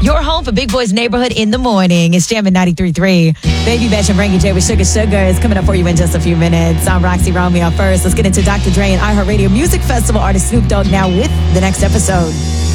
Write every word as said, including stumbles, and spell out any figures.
Your home for Big Boy's Neighborhood in the morning. It's Jam at ninety-three point three. Baby Bash and Frankie J with Sugar Sugar is coming up for you in just a few minutes. I'm Roxy Romeo. First, let's get into Doctor Dre and iHeartRadio Music Festival artist Snoop Dogg now with the next episode.